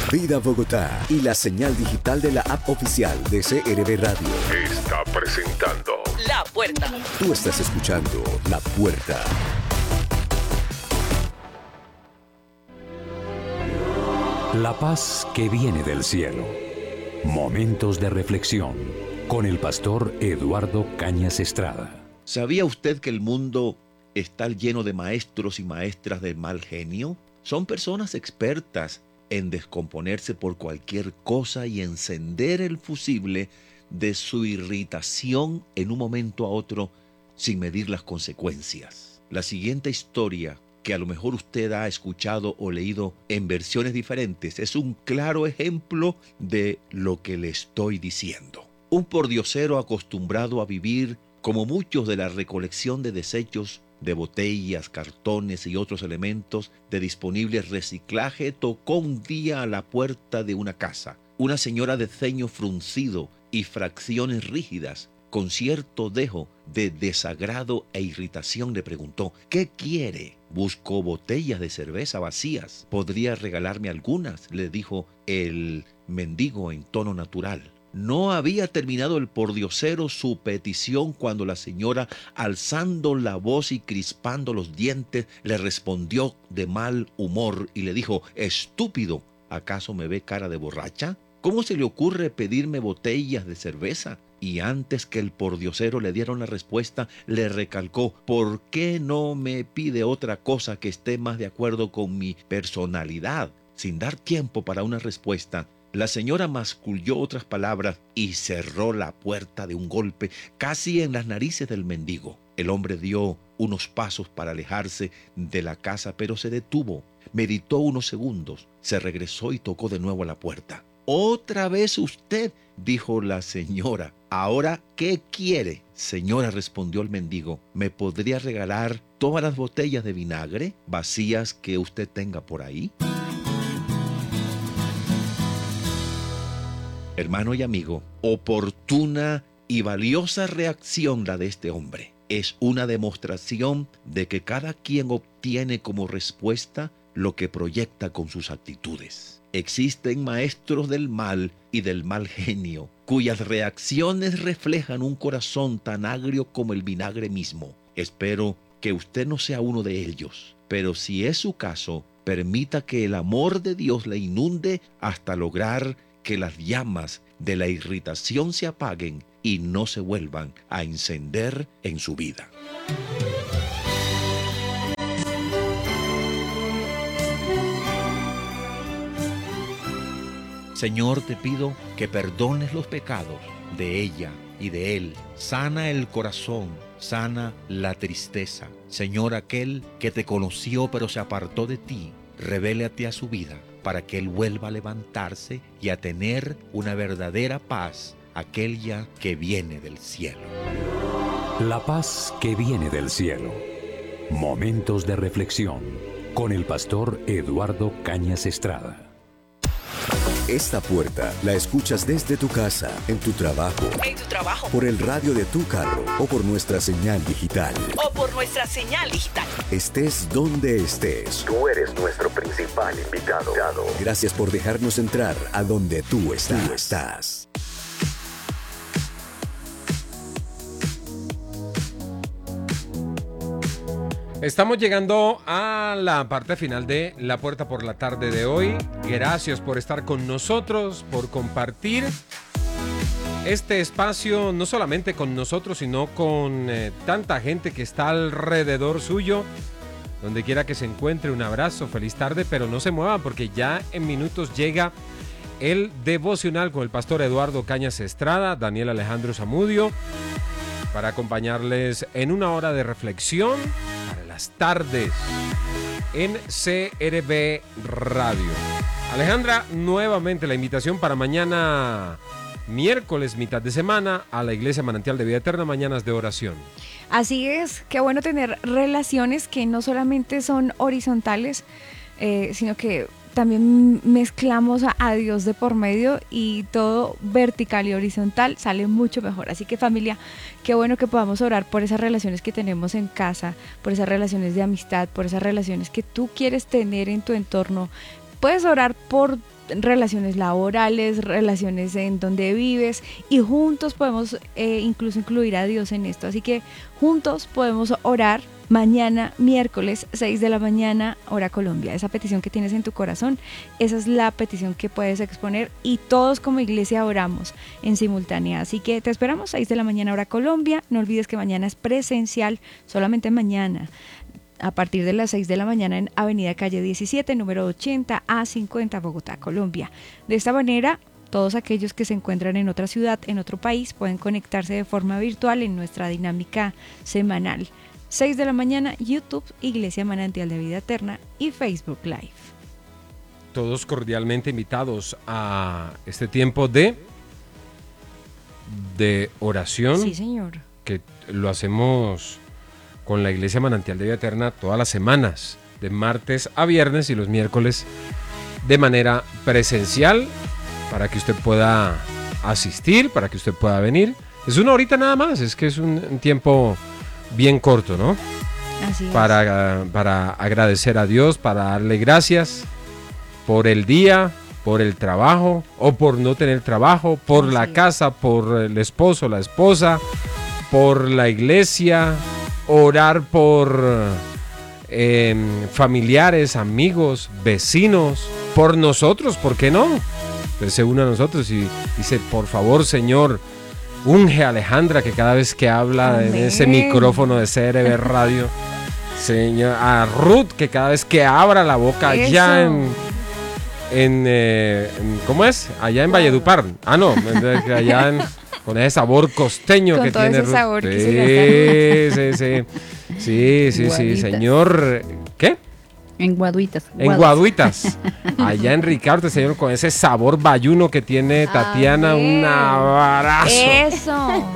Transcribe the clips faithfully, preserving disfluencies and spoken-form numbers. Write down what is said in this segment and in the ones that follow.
Vida Bogotá y la señal digital de la app oficial de C R V Radio está presentando La Puerta. Tú estás escuchando La Puerta. La paz que viene del cielo. Momentos de reflexión con el pastor Eduardo Cañas Estrada. ¿Sabía usted que el mundo está lleno de maestros y maestras de mal genio? Son personas expertas en descomponerse por cualquier cosa y encender el fusible de su irritación en un momento a otro sin medir las consecuencias. La siguiente historia, que a lo mejor usted ha escuchado o leído en versiones diferentes, es un claro ejemplo de lo que le estoy diciendo. Un pordiosero acostumbrado a vivir como muchos de la recolección de desechos de botellas, cartones y otros elementos de disponible reciclaje, tocó un día a la puerta de una casa. Una señora de ceño fruncido y fracciones rígidas, con cierto dejo de desagrado e irritación, le preguntó: ¿qué quiere? Busco botellas de cerveza vacías. ¿Podría regalarme algunas?, le dijo el mendigo en tono natural. No había terminado el pordiosero su petición cuando la señora, alzando la voz y crispando los dientes, le respondió de mal humor y le dijo: «Estúpido, ¿acaso me ve cara de borracha? ¿Cómo se le ocurre pedirme botellas de cerveza?». Y antes que el pordiosero le diera una respuesta, le recalcó: «¿Por qué no me pide otra cosa que esté más de acuerdo con mi personalidad?». Sin dar tiempo para una respuesta, la señora masculló otras palabras y cerró la puerta de un golpe, casi en las narices del mendigo. El hombre dio unos pasos para alejarse de la casa, pero se detuvo. Meditó unos segundos, se regresó y tocó de nuevo a la puerta. «¿Otra vez usted?», dijo la señora. «¿Ahora qué quiere?». «Señora», respondió el mendigo, «¿me podría regalar todas las botellas de vinagre vacías que usted tenga por ahí?». Hermano y amigo, oportuna y valiosa reacción la de este hombre. Es una demostración de que cada quien obtiene como respuesta lo que proyecta con sus actitudes. Existen maestros del mal y del mal genio, cuyas reacciones reflejan un corazón tan agrio como el vinagre mismo. Espero que usted no sea uno de ellos, pero si es su caso, permita que el amor de Dios le inunde hasta lograr que las llamas de la irritación se apaguen y no se vuelvan a encender en su vida. Señor, te pido que perdones los pecados de ella y de él. Sana el corazón, sana la tristeza. Señor, aquel que te conoció pero se apartó de ti, revélate a su vida para que él vuelva a levantarse y a tener una verdadera paz, aquella que viene del cielo. La paz que viene del cielo. Momentos de reflexión con el pastor Eduardo Cañas Estrada. Esta puerta la escuchas desde tu casa, en tu trabajo, En tu trabajo. por el radio de tu carro o por nuestra señal digital. O por nuestra señal digital. Estés donde estés. Tú eres nuestro principal invitado. Gracias por dejarnos entrar a donde tú estás. Tú estás. Estamos llegando a la parte final de La Puerta por la tarde de hoy. Gracias por estar con nosotros, por compartir este espacio, no solamente con nosotros, sino con eh, tanta gente que está alrededor suyo. Donde quiera que se encuentre, un abrazo, feliz tarde, pero no se muevan porque ya en minutos llega el devocional con el pastor Eduardo Cañas Estrada, Daniel Alejandro Zamudio, para acompañarles en una hora de reflexión para las tardes en C R V Radio. Alejandra, nuevamente la invitación para mañana miércoles, mitad de semana, a la Iglesia Manantial de Vida Eterna, mañanas de oración. Así es, qué bueno tener relaciones que no solamente son horizontales, eh, sino que también mezclamos a, a Dios de por medio y todo vertical y horizontal sale mucho mejor. Así que familia, qué bueno que podamos orar por esas relaciones que tenemos en casa, por esas relaciones de amistad, por esas relaciones que tú quieres tener en tu entorno. Puedes orar por relaciones laborales, relaciones en donde vives, y juntos podemos eh, incluso incluir a Dios en esto. Así que juntos podemos orar mañana, miércoles, seis de la mañana, hora Colombia. Esa petición que tienes en tu corazón, esa es la petición que puedes exponer, y todos como iglesia oramos en simultánea. Así que te esperamos seis de la mañana, hora Colombia. No olvides que mañana es presencial, solamente mañana, a partir de las seis de la mañana, en Avenida Calle diecisiete, número ochenta A cincuenta, Bogotá, Colombia. De esta manera, todos aquellos que se encuentran en otra ciudad, en otro país, pueden conectarse de forma virtual en nuestra dinámica semanal. seis de la mañana, YouTube, Iglesia Manantial de Vida Eterna, y Facebook Live. Todos cordialmente invitados a este tiempo de, de oración. Sí, señor. Que lo hacemos con la Iglesia Manantial de Vida Eterna todas las semanas, de martes a viernes, y los miércoles de manera presencial, para que usted pueda asistir, para que usted pueda venir. Es una horita nada más, es que es un, un tiempo bien corto, ¿no? Así es. Para, para agradecer a Dios, para darle gracias por el día, por el trabajo, o por no tener trabajo, por Así la es. casa, por el esposo, la esposa, por la iglesia, orar por eh, familiares, amigos, vecinos, por nosotros, ¿por qué no? Entonces se une a nosotros y dice, por favor, Señor, unge a Alejandra, que cada vez que habla Amén. en ese micrófono de C R B Radio, Señor, a Ruth, que cada vez que abra la boca allá Eso. en, en, eh, en- ¿cómo es? Allá en Valledupar. Ah, no, en- allá en, con ese sabor costeño Con que todo tiene ese Ruth. sabor que se Sí, sí, sí, sí, sí, sí, Guaditas. señor, ¿qué? En Guaduitas. En Guaduitas, allá en Ricaurte, señor, con ese sabor bayuno que tiene Tatiana, Amén. un abrazo. Eso.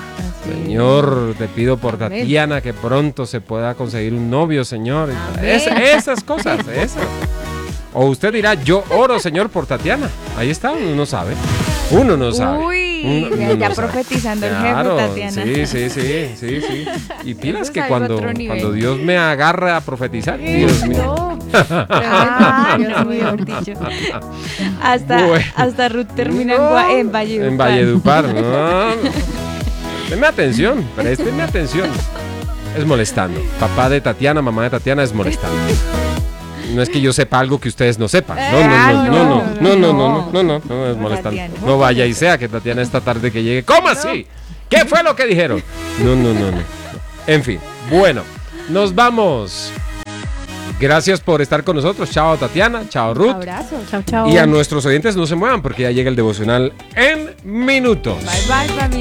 Señor, te pido por Amén. Tatiana que pronto se pueda conseguir un novio, señor. Amén. Es- esas cosas, esas. O usted dirá, yo oro, señor, por Tatiana. Ahí está, uno no sabe. Uno no sabe. Uy, Uno- ya, uno ya no sabe. profetizando el Claro, jefe, Tatiana. sí, sí, sí, sí, sí. Y pilas Eso es que algo cuando, otro nivel. cuando Dios me agarra a profetizar, Dios mío. Ah, no, mejor dicho. Hasta, Bueno. hasta Ruth termina en, No, Gua- en Valledupar. En Valledupar, no. Présteme atención, présteme atención. Es molestando. Papá de Tatiana, mamá de Tatiana es molestando. No es que yo sepa algo que ustedes no sepan. No, no, Ah, no, no, no, no, no, no, no, no, no, no, es No, molestando. Tatiana. No vaya y sea que Tatiana esta tarde que llegue. ¿Cómo así? ¿Qué fue lo que dijeron? No, no, no, no. En fin, bueno, nos vamos. Gracias por estar con nosotros. Chao Tatiana, chao Ruth. Abrazo. Chao, chao. Y a nuestros oyentes no se muevan porque ya llega el devocional en minutos. Bye bye, familia.